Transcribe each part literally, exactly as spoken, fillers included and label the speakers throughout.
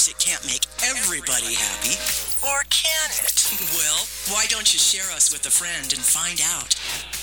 Speaker 1: music can't make everybody happy.
Speaker 2: Or can it?
Speaker 1: Well, why don't you share us with a friend and find out?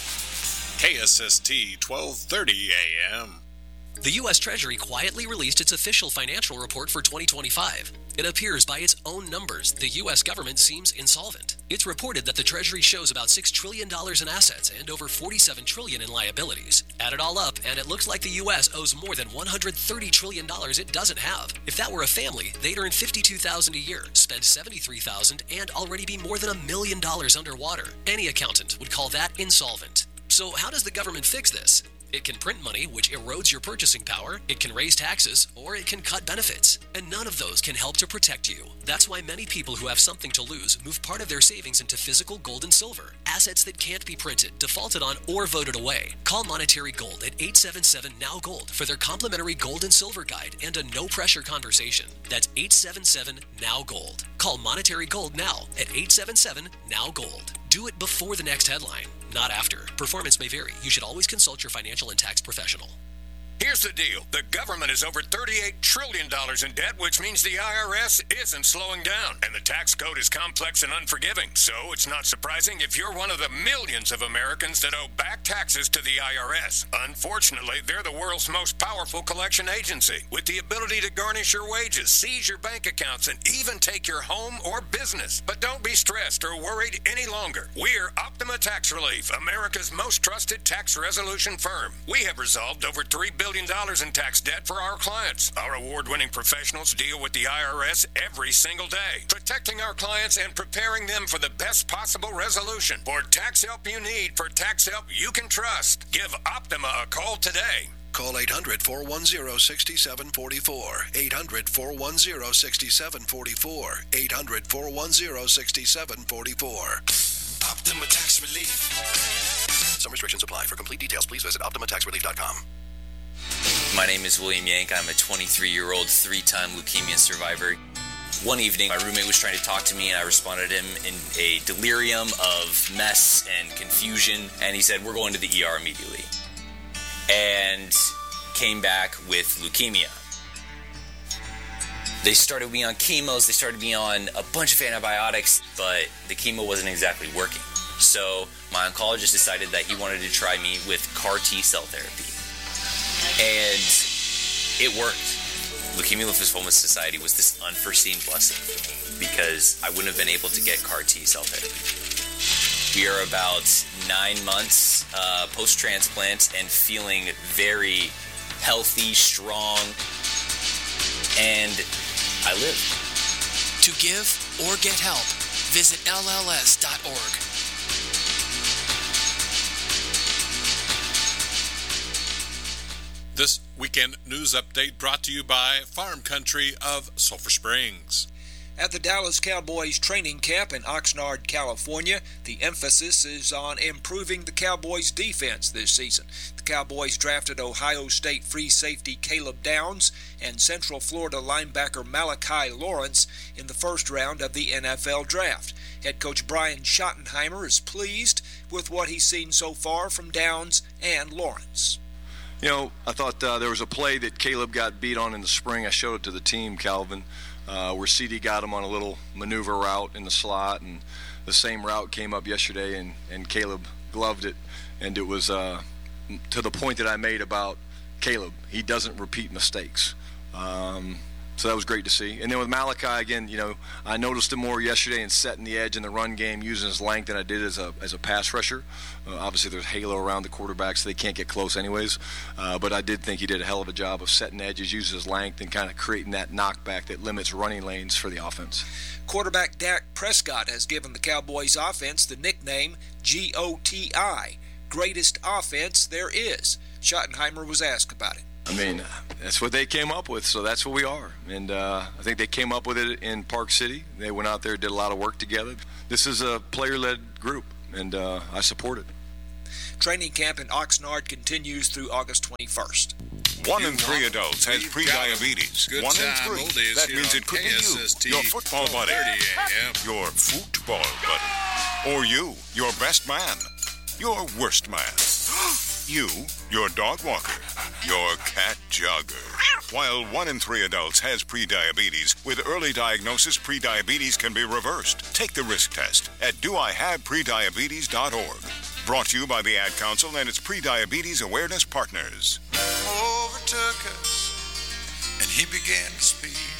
Speaker 3: K S S T twelve thirty A M.
Speaker 4: The U S Treasury quietly released its official financial report for twenty twenty-five. It appears by its own numbers, the U S government seems insolvent. It's reported that the Treasury shows about six trillion dollars in assets and over forty-seven trillion dollars in liabilities. Add it all up, and it looks like the U S owes more than one hundred thirty trillion dollars it doesn't have. If that were a family, they'd earn fifty-two thousand dollars a year, spend seventy-three thousand dollars, and already be more than a million dollars underwater. Any accountant would call that insolvent. So how does the government fix this? It can print money, which erodes your purchasing power, it can raise taxes, or it can cut benefits. And none of those can help to protect you. That's why many people who have something to lose move part of their savings into physical gold and silver, assets that can't be printed, defaulted on, or voted away. Call Monetary Gold at eight seven seven N O W Gold for their complimentary gold and silver guide and a no-pressure conversation. That's eight seven seven N O W Gold. Call Monetary Gold now at eight seven seven N O W Gold. Do it before the next headline, not after. Performance may vary. You should always consult your financial and tax professional.
Speaker 5: Here's the deal. The government is over thirty-eight trillion dollars in debt, which means the I R S isn't slowing down. And the tax code is complex and unforgiving. So it's not surprising if you're one of the millions of Americans that owe back taxes to the I R S. Unfortunately, they're the world's most powerful collection agency, with the ability to garnish your wages, seize your bank accounts, and even take your home or business. But don't be stressed or worried any longer. We're Optima Tax Relief, America's most trusted tax resolution firm. We have resolved over three billion dollars in tax debt for our clients. Our award-winning professionals deal with the I R S every single day, protecting our clients and preparing them for the best possible resolution. For tax help you need, for tax help you can trust, give Optima a call today.
Speaker 6: Call eight hundred, four one zero, six seven four four. eight hundred, four one zero, six seven four four. eight hundred, four one zero, six seven four four.
Speaker 7: Optima Tax Relief.
Speaker 6: Some restrictions apply. For complete details, please visit optima tax relief dot com.
Speaker 8: My name is William Yank. I'm a twenty-three-year-old three-time leukemia survivor. One evening, my roommate was trying to talk to me, and I responded to him in a delirium of mess and confusion, and he said, "We're going to the E R immediately." And came back with leukemia. They started me on chemos, they started me on a bunch of antibiotics, but the chemo wasn't exactly working. So my oncologist decided that he wanted to try me with C A R T-cell therapy. And it worked. Leukemia Lymphoma Society was this unforeseen blessing for me because I wouldn't have been able to get C A R T-cell therapy. We are about nine months uh, post-transplant and feeling very healthy, strong, and I live.
Speaker 9: To give or get help, visit L L S dot org.
Speaker 3: This weekend news update brought to you by Farm Country of Sulphur Springs.
Speaker 10: At the Dallas Cowboys training camp in Oxnard, California, the emphasis is on improving the Cowboys' defense this season. The Cowboys drafted Ohio State free safety Caleb Downs and Central Florida linebacker Malachi Lawrence in the first round of the N F L draft. Head coach Brian Schottenheimer is pleased with what he's seen so far from Downs and Lawrence.
Speaker 11: You know, I thought uh, there was a play that Caleb got beat on in the spring. I showed it to the team, Calvin, uh, where C D got him on a little maneuver route in the slot, and the same route came up yesterday, and, and Caleb gloved it. And it was uh, to the point that I made about Caleb. He doesn't repeat mistakes. Um, so that was great to see. And then with Malachi, again, you know, I noticed him more yesterday in setting the edge in the run game, using his length than I did as a as a pass rusher. Uh, obviously, there's halo around the quarterback, so they can't get close anyways. Uh, but I did think he did a hell of a job of setting edges, using his length, and kind of creating that knockback that limits running lanes for the offense.
Speaker 10: Quarterback Dak Prescott has given the Cowboys offense the nickname G O T I, greatest offense there is. Schottenheimer was asked about it.
Speaker 11: I mean, that's what they came up with, so that's what we are. And uh, I think they came up with it in Park City. They went out there, did a lot of work together. This is a player-led group, and uh, I support it.
Speaker 10: Training camp in Oxnard continues through August twenty-first.
Speaker 12: One in three adults has pre-diabetes. One in three. That means it could be you, your football buddy, your football buddy, or you, your best man, your worst man. You, your dog walker, your cat jogger. While one in three adults has prediabetes, with early diagnosis, prediabetes can be reversed. Take the risk test at do I have prediabetes dot org. Brought to you by the Ad Council and its Prediabetes Awareness Partners.
Speaker 7: Overtook us, and he began to speak.